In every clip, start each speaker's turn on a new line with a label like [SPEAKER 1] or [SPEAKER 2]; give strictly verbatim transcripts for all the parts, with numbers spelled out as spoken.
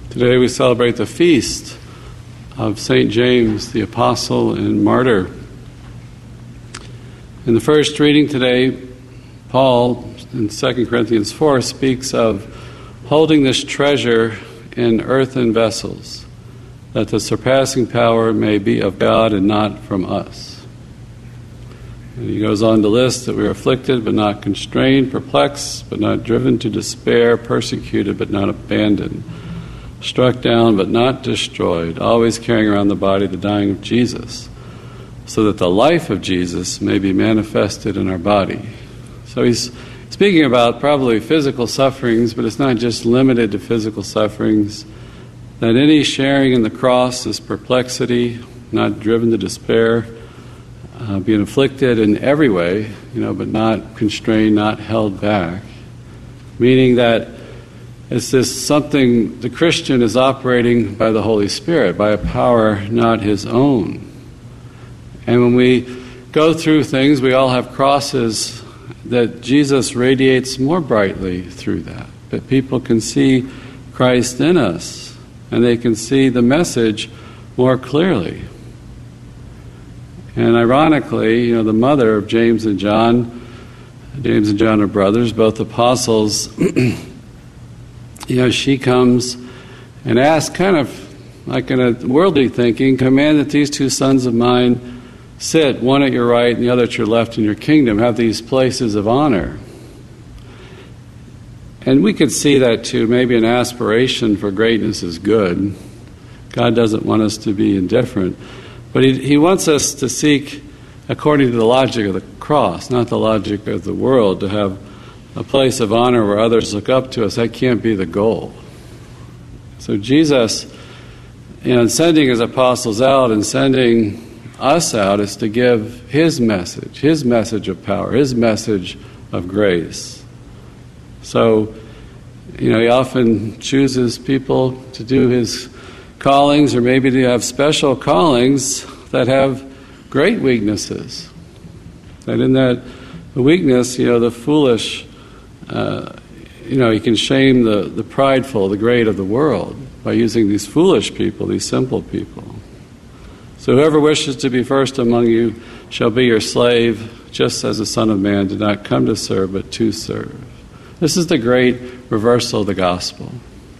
[SPEAKER 1] Today we celebrate the feast of Saint James, the Apostle and Martyr. In the first reading today, Paul, in Second Corinthians four, speaks of holding this treasure in earthen vessels, that the surpassing power may be of God and not from us. And he goes on to list that we are afflicted but not constrained, perplexed but not driven to despair, persecuted but not abandoned, struck down but not destroyed, always carrying around the body the dying of Jesus, so that the life of Jesus may be manifested in our body. So he's speaking about probably physical sufferings, but it's not just limited to physical sufferings, that any sharing in the cross is perplexity, not driven to despair, uh, being afflicted in every way, you know, but not constrained, not held back, meaning that it's this something the Christian is operating by the Holy Spirit, by a power not his own. And when we go through things, we all have crosses that Jesus radiates more brightly through that. That people can see Christ in us, and they can see the message more clearly. And ironically, you know, the mother of James and John, James and John are brothers, both apostles. You know, she comes and asks, kind of like in a worldly thinking, command that these two sons of mine sit, one at your right and the other at your left in your kingdom, have these places of honor. And we could see that too. Maybe an aspiration for greatness is good. God doesn't want us to be indifferent. But he, he wants us to seek according to the logic of the cross, not the logic of the world, to have a place of honor where others look up to us. That can't be the goal. So Jesus, you know, sending his apostles out and sending us out is to give his message, his message of power, his message of grace. So, you know, he often chooses people to do his callings, or maybe to have special callings that have great weaknesses. That in that weakness, you know, the foolish, Uh, you know, he can shame the, the prideful, the great of the world by using these foolish people, these simple people. So whoever wishes to be first among you shall be your slave, just as the Son of Man did not come to serve, but to serve. This is the great reversal of the gospel.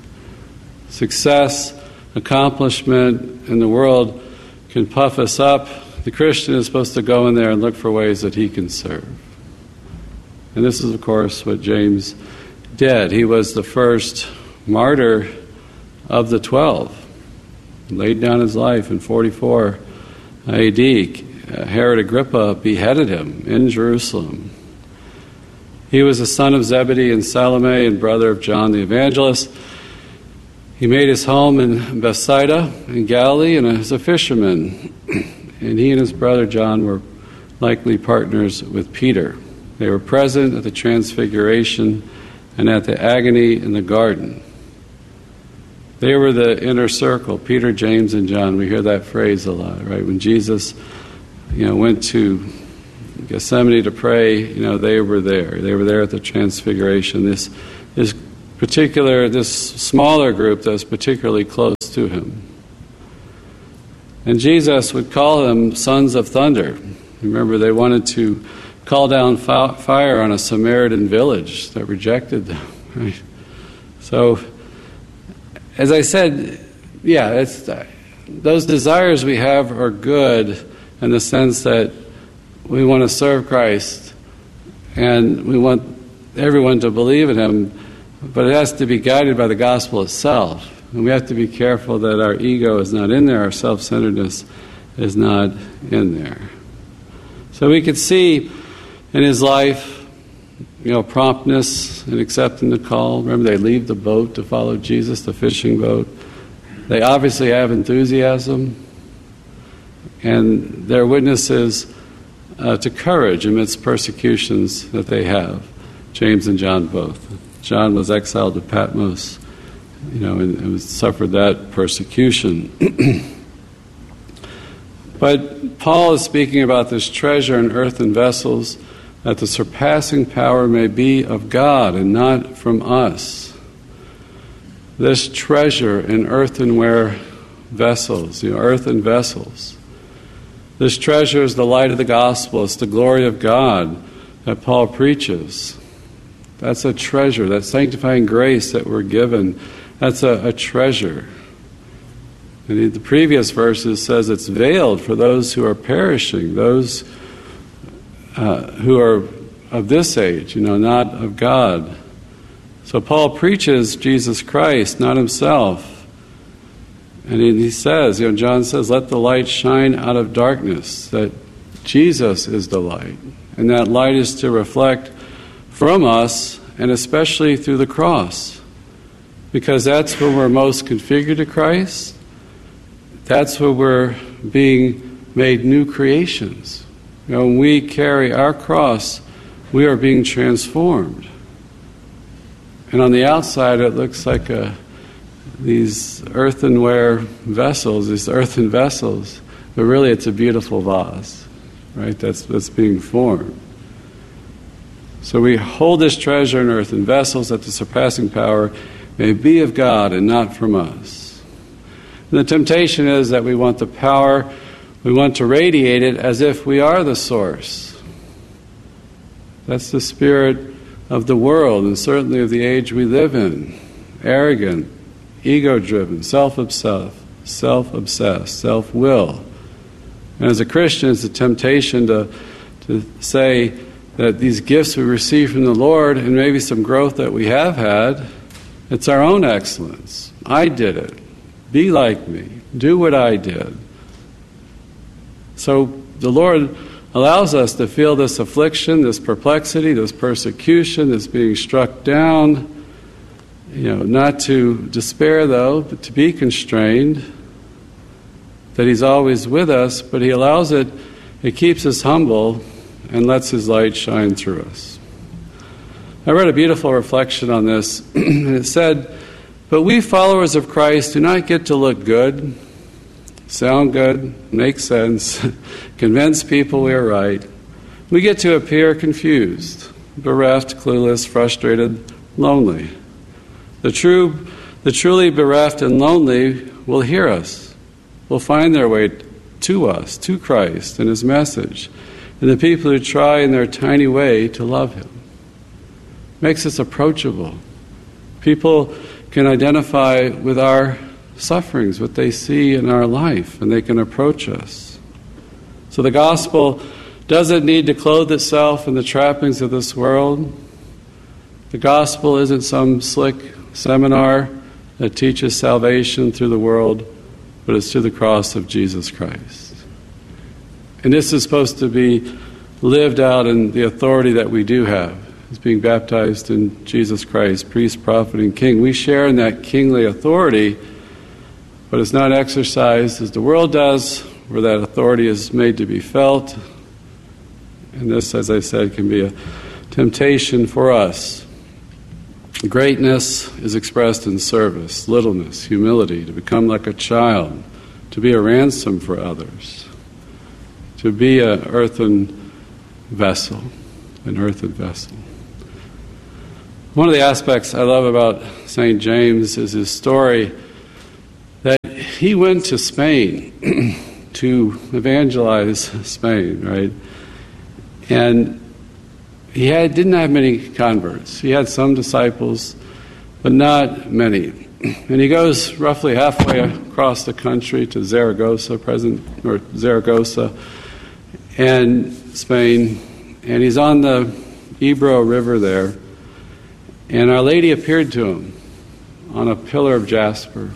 [SPEAKER 1] Success, accomplishment in the world can puff us up. The Christian is supposed to go in there and look for ways that he can serve. And this is, of course, what James did. He was the first martyr of the twelve. He laid down his life in forty-four A D. Herod Agrippa beheaded him in Jerusalem. He was the son of Zebedee and Salome and brother of John the Evangelist. He made his home in Bethsaida in Galilee and as a fisherman. And he and his brother John were likely partners with Peter. They were present at the Transfiguration and at the agony in the garden. They were the inner circle, Peter, James, and John. We hear that phrase a lot, right? When Jesus, you know, went to Gethsemane to pray, you know, they were there. They were there at the Transfiguration. This, this particular, this smaller group that was particularly close to him. And Jesus would call them sons of thunder. Remember, they wanted to call down fire on a Samaritan village that rejected them. Right? So, as I said, yeah, it's, those desires we have are good in the sense that we want to serve Christ and we want everyone to believe in him, but it has to be guided by the gospel itself. And we have to be careful that our ego is not in there, our self-centeredness is not in there. So we could see in his life, you know, promptness in accepting the call. Remember, they leave the boat to follow Jesus, the fishing boat. They obviously have enthusiasm, and they're witnesses uh, to courage amidst persecutions that they have. James and John both. John was exiled to Patmos, you know, and, and suffered that persecution. But Paul is speaking about this treasure in earthen vessels, that the surpassing power may be of God and not from us. this treasure in earthenware vessels, you know, earthen vessels. This treasure is the light of the gospel. It's the glory of God that Paul preaches. That's a treasure. That sanctifying grace that we're given, that's a, a treasure. And in the previous verses says it's veiled for those who are perishing, those uh, who are of this age, you know, not of God. So Paul preaches Jesus Christ, not himself. And he says, you know, John says, let the light shine out of darkness, that Jesus is the light. And that light is to reflect from us, and especially through the cross. Because that's when we're most configured to Christ. That's when we're being made new creations. You know, when we carry our cross, we are being transformed. And on the outside, it looks like a, these earthenware vessels, these earthen vessels, but really it's a beautiful vase, right? That's that's being formed. So we hold this treasure in earthen vessels, that the surpassing power may be of God and not from us. And the temptation is that we want the power, we want to radiate it as if we are the source. That's the spirit of the world, and certainly of the age we live in. Arrogant, ego-driven, self-obsessed, self-obsessed, self-will. And as a Christian, it's a temptation to, to say that these gifts we receive from the Lord, and maybe some growth that we have had, it's our own excellence. I did it. Be like me. Do what I did. So the Lord allows us to feel this affliction, this perplexity, this persecution, this being struck down. You know, not to despair though, but to be constrained. That He's always with us, but He allows it, it keeps us humble and lets His light shine through us. I read a beautiful reflection on this, and it said, but we followers of Christ do not get to look good, sound good, make sense, convince people we are right. We get to appear confused, bereft, clueless, frustrated, lonely. The true, the truly bereft and lonely will hear us, will find their way to us, to Christ and His message, and the people who try in their tiny way to love Him. Makes us approachable. People can identify with our sufferings, what they see in our life, and they can approach us. So the gospel doesn't need to clothe itself in the trappings of this world. The gospel isn't some slick seminar that teaches salvation through the world, but it's through the cross of Jesus Christ. And this is supposed to be lived out in the authority that we do have. Is being baptized in Jesus Christ, priest, prophet, and king. We share in that kingly authority, but it's not exercised as the world does, where that authority is made to be felt. And this, as I said, can be a temptation for us. Greatness is expressed in service, littleness, humility, to become like a child, to be a ransom for others, to be an earthen vessel, an earthen vessel. One of the aspects I love about Saint James is his story that he went to Spain to evangelize Spain, right? And he had, didn't have many converts. He had some disciples, but not many. And he goes roughly halfway across the country to Zaragoza, present or Zaragoza, and Spain, and he's on the Ebro River there. And Our Lady appeared to him on a pillar of jasper.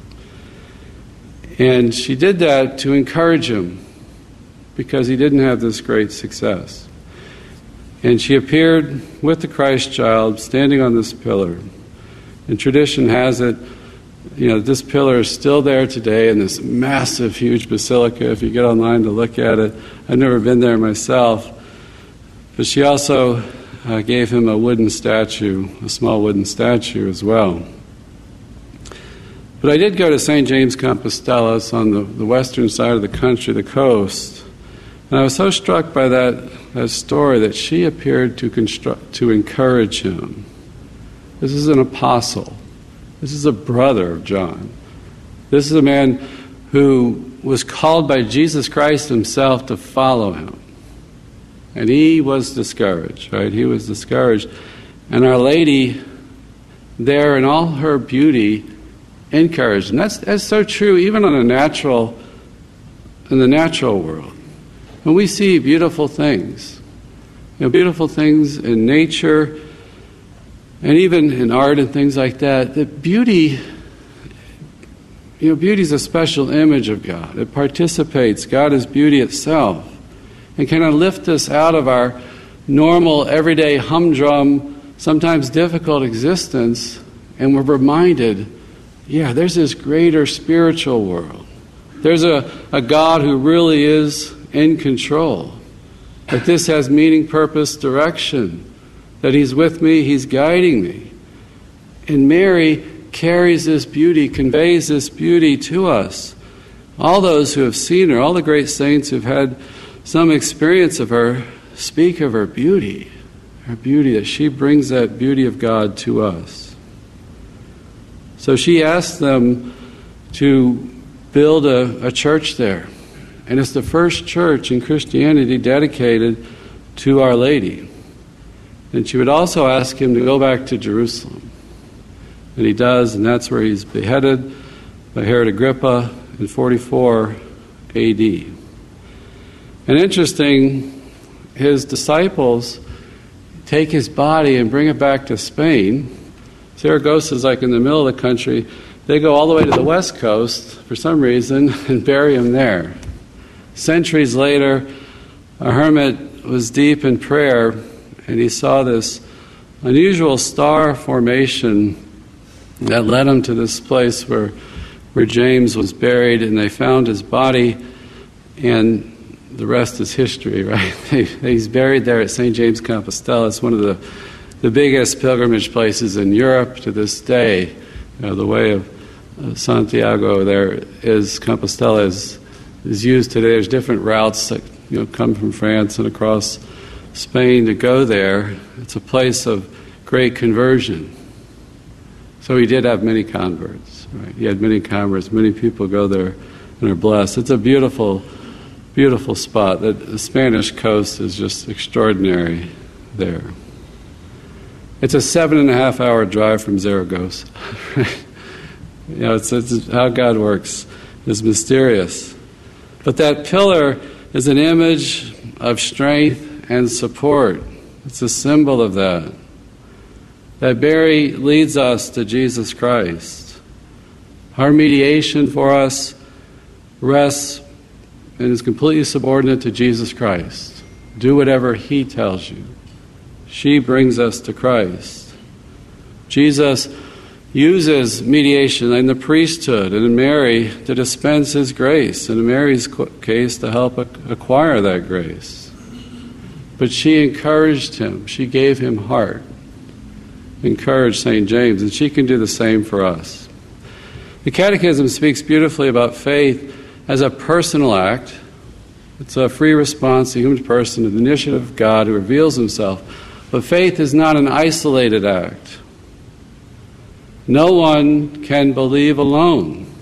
[SPEAKER 1] And she did that to encourage him because he didn't have this great success. And she appeared with the Christ child standing on this pillar. And tradition has it, you know, this pillar is still there today in this massive, huge basilica. If you get online to look at it, I've never been there myself. But she also uh, gave him a wooden statue, a small wooden statue as well. But I did go to Saint James Compostela. It's on the, the western side of the country, the coast. And I was so struck by that, that story that she appeared to construct, to encourage him. This is an apostle. This is a brother of John. This is a man who was called by Jesus Christ himself to follow him. And he was discouraged, right? He was discouraged. And Our Lady, there in all her beauty, encouraged. And that's, that's so true even on a natural, in the natural world. When we see beautiful things, you know, beautiful things in nature, and even in art and things like that, the beauty, you know, beauty is a special image of God. It participates. God is beauty itself. And kind of lift us out of our normal, everyday, humdrum, sometimes difficult existence, and we're reminded, yeah, there's this greater spiritual world. There's a, a God who really is in control. That this has meaning, purpose, direction. That He's with me, He's guiding me. And Mary carries this beauty, conveys this beauty to us. All those who have seen her, all the great saints who've had some experience of her, speak of her beauty. Her beauty, that she brings that beauty of God to us. So she asked them to build a, a church there. And it's the first church in Christianity dedicated to Our Lady. And she would also ask him to go back to Jerusalem. And he does, and that's where he's beheaded by Herod Agrippa in forty-four A D. And interesting, his disciples take his body and bring it back to Spain. Saragossa is like in the middle of the country. They go all the way to the west coast, for some reason, and bury him there. Centuries later, a hermit was deep in prayer, and he saw this unusual star formation that led him to this place where, where James was buried, and they found his body, and the rest is history, right? He's buried there at Saint James Compostela. It's one of the, the biggest pilgrimage places in Europe to this day. You know, the way of uh, Santiago there is, Compostela is, is used today. There's different routes that you know come from France and across Spain to go there. It's a place of great conversion. So he did have many converts, right? He had many converts. Many people go there and are blessed. It's a beautiful Beautiful spot. The, the Spanish coast is just extraordinary there. It's a seven and a half hour drive from Zaragoza. you know, it's, it's how God works is mysterious. But that pillar is an image of strength and support. It's a symbol of that. That Mary leads us to Jesus Christ. Our mediation for us rests and is completely subordinate to Jesus Christ. Do whatever He tells you. She brings us to Christ. Jesus uses mediation in the priesthood and in Mary to dispense His grace, and in Mary's case to help acquire that grace. But she encouraged him. She gave him heart. Encouraged Saint James, and she can do the same for us. The Catechism speaks beautifully about faith as a personal act. It's a free response to the human person to the initiative of God who reveals Himself. But faith is not an isolated act. No one can believe alone.